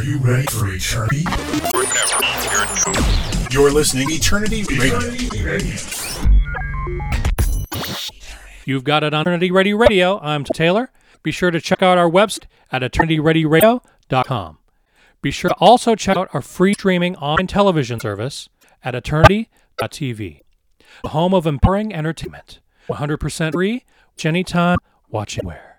you ready for eternity? You're listening to Eternity Radio. You've got it on Eternity Ready Radio. I'm Taylor. Be sure to check out our website at eternityreadyradio.com. Be sure to also check out our free streaming online television service at eternity.tv, the home of empowering entertainment. 100% free, watch anytime, watch anywhere.